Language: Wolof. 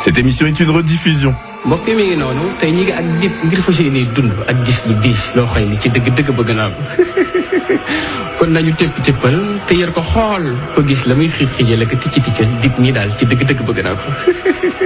Cette émission est une rediffusion. mbokk mi ngi noonu tey ñi ngi ak dip ngir fas yéene dund ak gis lu diis loo xëy ni ci dëgg-dëgg bëgg naa ko kon nañu téppal te yar ko xool ko gis la muy xiis xiijal ak ticci ticcal dip ñi daal ci dëgg-dëgg bëgg naa ko